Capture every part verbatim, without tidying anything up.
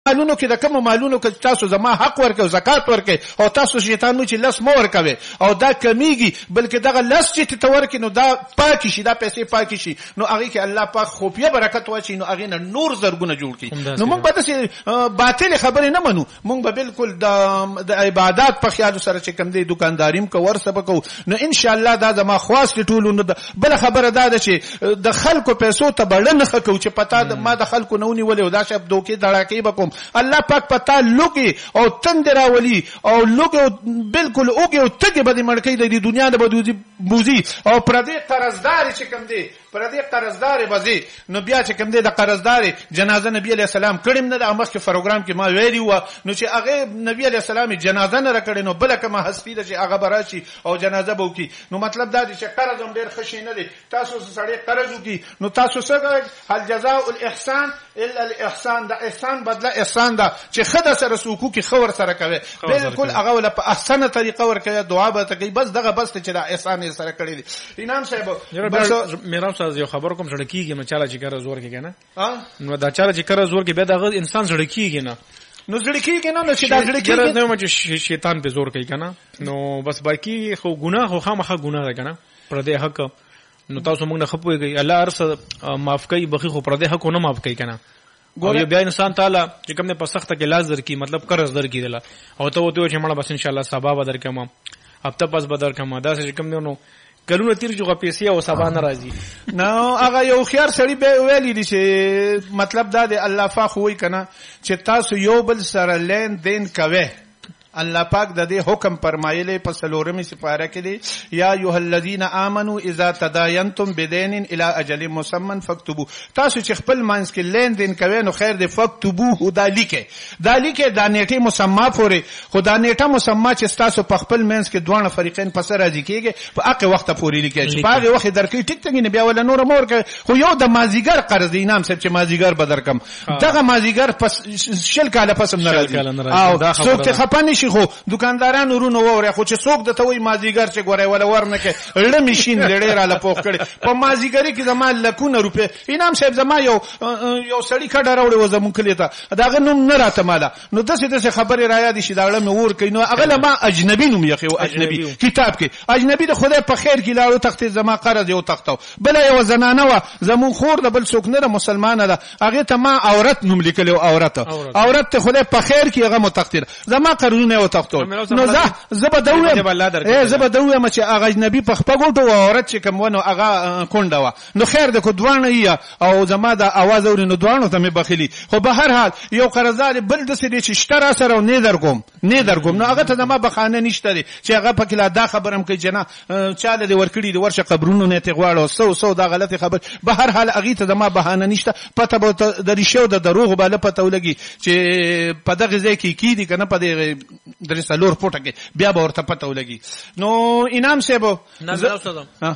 مالونو کې د کوم مالونو کې تاسو زما حق ورکو زکات ورکو او تاسو شیطان مو چې لس مو ورکوي او دا کمیږي بلکې دغه لس چې ته ورکې نو دا پاک شي دا پیسې پاک شي نو هغه کې الله پاک خفیه برکت واچي نو هغه نه نور زرګونه جوړ کړي نو موږ به داسې باطل خبرې نه منو موږ به بالکل د عبادت په خیال سره چې کوم دی دکانداریم کو ور سبقو نو ان شاء الله دا زما خواص ټولو نو بل خبره دا ده چې د خلکو پیسو ته بلنه خکو چې پتا ما د خلکو نونی ولې دا شپ دوکي دړاکې بکوم الله پاک پتا لوګي او تندراولي او لوګي بالکل اوګي او تګي به مړکې د دنیا د بدوزي بوزي او پردي قرضدار چې کوم دی پردي قرضدار بزي نو بیا چې کوم دی د قرضدار جنازه نبی عليه السلام کړم نه د مخکې پروګرام کې ما ویلی و نو چې هغه نبی عليه السلام جنازه نه راکړي نو بل کومه حسفي ده چې هغه براشي او جنازه به وکي نو مطلب دا دی چې قرض هم ډیر خشي نه دی تاسو سړی قرض وکي نو تاسو څنګه هل جزاء الاحسان الا الاحسان دا احسان بدله احسان دا چې خدای سره سوکو کې خور سره کوي بالکل هغه ول په احسنه طریقه ور کوي دعا به کوي بس دغه بس چې دا احسان سره کړی دی امام صاحب بس میرا صاحب یو خبر کوم سره کیږي مچاله چې کار زور کې کنه نو دا چاله چې کار زور کې به دا انسان سره کیږي نه نو زړه کیږي نه چې دا زړه کیږي نه چې شیطان په زور کوي کنه نو بس باقی خو ګناه خو خامخا ګناه ده کنه پر دې حق نو تاسو موږ نه خپويږي الله ارسه معاف کوي بخي خو پر دې حق نه معاف کوي کنه او یو بیا انسان تعالی چې کوم نه په سخته کې لاز در کی مطلب قرض در کی دلا او ته وته چې مړه بس ان شاء الله سبا بدر کما هفته پس بدر کما دا چې کوم نو کلونه تیر جو پیسې او سبا ناراضي نو هغه یو خيار سړی به ویلی دي چې مطلب دا دی الله پاک وای کنه چې تاسو یو بل سره لین دین کوي الله پاک د دې حکم فرمایلی په سلورمې سپاره کې دی یا ایها الذین آمنو اذا تداینتم بدین الی اجل مسمى فاكتبوا تاسو چې خپل مانس کې لین دین کوي نو خیر دې فاكتبوه دا لیکه دا لیکه دا نیټه مسما پورې خدا نیټه مسما چې تاسو په خپل مانس کې دوه فریقین پس راځي کېږي په هغه وخت پورې لیکه چې په هغه وخت درکې ټیک ټیک نه بیا ول نور مور کې خو یو د مازیګر قرض انعام صاحب چې مازیګر بدر کم دغه مازیګر پس شل کاله پسم ناراضي او څوک ته خپانی شي خو دکاندارانو ورونو وره خو چې څوک د توي مازیګر چې ګورای ولا ورنه کې لړ ماشين لړې را لپوخ کړي په مازیګری کې زما لکونه روپې انعام صاحب زما یو یو سړی کډه راوړي و زمون کلی ته داغه نوم نه راته مالا نو دسه دسه خبره را یاد شي دا لړ مې ور کینو هغه ما اجنبي نوم یې خو اجنبي کتاب کې اجنبي د خدای په خیر کې لاړو تخت زما قرض یو تختو بل یو زنانه و زمون خور د بل څوک نه مسلمانه ده هغه ته ما عورت نوم لیکلو عورت عورت ته خدای په خیر کې هغه متقدر زما قرضونه و نو زه زبا دویم ای زبا دویم چې هغه اجنبي په خپګوټو او عورت چې کوم ونه هغه کونډه و نو خیر د کو دوانه یا او زما د आवाज اوري نو دوانو ته مې بخیلی خو به هر حال یو قرضدار بل د سړي چې شتره سره نه درګم نه درګم نو هغه ته زما بخانه نشته چې هغه په کله دا خبرم کوي جنا چاله دی ورکړي د ورشه قبرونو نه ته غواړو سو سو دا غلطي خبر به هر حال هغه ته زما بهانه نشته پته به د ریشو د دروغ بالا پته ولګي چې په دغه ځای کې کی دي کنه په دغه درسه لور پټه کې بیا به ورته پته ولګي نو انعام صاحب نه زه ها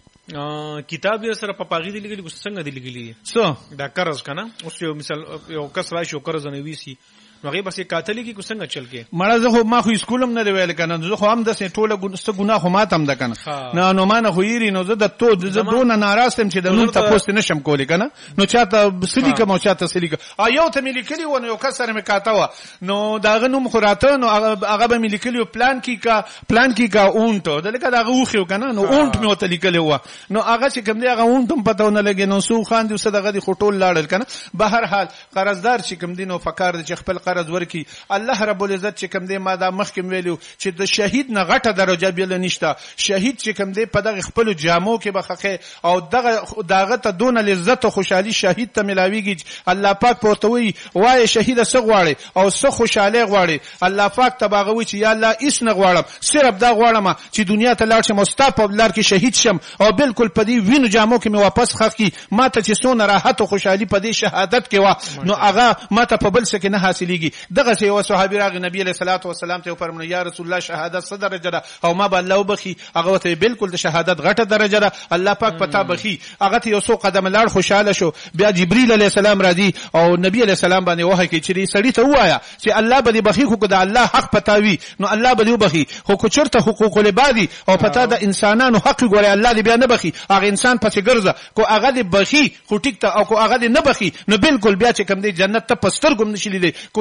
کتاب یې سره په پاغي دی لګلی څنګه دی لګلی سو دا قرض کنه اوس یو مثال یو کس راشي قرض نه ویسي نو هغه بس قاتلی کی کو څنګه چل کې مړه زه خو ما خو اسکولم نه ویل کنه زه خو هم د سه ټوله ګنسته ګناه خو ماتم ده کنه نه نو ما نه خو یری نو زه د تو زه دون ناراستم چې د نن تاسو نشم کولی کنه نو چاته سلی کوم چاته سلی ا یو ته ملي کلی و نو کسر مې کاته و نو داغه نو مخراته نو هغه به ملي کلی پلان کی کا پلان کی کا اونټو دلته داغه وخیو کنه نو اونټ مې وته لیکلی و نو هغه چې کوم دی هغه اونټم پته نه لګي نو سو خان دی صدقه دی خټول لاړل کنه به هر حال قرضدار چې کوم دی نو فکر دی چې خپل قرض ورکی الله رب العزت چې کوم دی ما دا مخکې ویلو چې د شهید نه غټه درجه بیل نشته شهید چې کوم دی په دغه خپل جامو کې بخخه او دغه دغه ته دون لذت او خوشحالي شهید ته ملاويږي الله پاک پورته وي وای شهید څه غواړي او څه خوشاله غواړي الله پاک تباغوي چې یا الله اس نه غواړم صرف دا غواړم چې دنیا ته لاړ شم او ستا په لار کې شهید شم او بالکل په دې وینو جامو کې مې واپس خخي ما ته چې سونه راحت او خوشحالي په دې شهادت کې وا نو هغه ما ته په بل څه کې نه حاصلېږي دغه څه یو صحابي راغی نبی علیہ الصلوۃ والسلام ته فرمایي یا رسول الله شهادت څه درجه ده او ما به الله وبخي هغه ته بالکل د شهادت غټه درجه ده الله پاک پتا بخي هغه ته یو څو قدم لاړ خوشاله شو بیا جبرئیل علیہ السلام راځي او نبی علیہ السلام باندې وحی کوي چې سړی ته وایا چې الله به بخي خو د الله حق پتاوي نو الله به وبخي خو کو چرته حقوق العباد او پتا د انسانانو حق ګوري الله دې بیا نه بخي هغه انسان پسې ګرځه کو هغه دې بخي خو ټیک ته او کو هغه دې نه بخي نو بالکل بیا چې کوم دې جنت ته پستر ګم نشي لیدي